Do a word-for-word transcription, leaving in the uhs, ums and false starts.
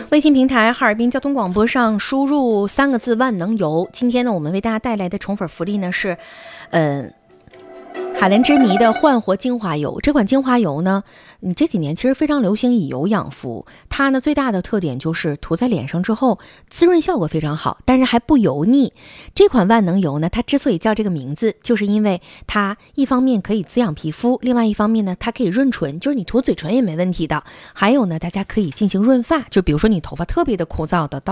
微信平台哈尔滨交通广播上输入三个字万能油。今天呢，我们为大家带来的宠粉福利呢是，嗯。海蓝之谜的焕活精华油，这款精华油呢，你这几年其实非常流行以油养肤。它呢最大的特点就是涂在脸上之后，滋润效果非常好，但是还不油腻。这款万能油呢，它之所以叫这个名字，就是因为它一方面可以滋养皮肤，另外一方面呢，它可以润唇，就是你涂嘴唇也没问题的。还有呢，大家可以进行润发，就比如说你头发特别的枯燥的。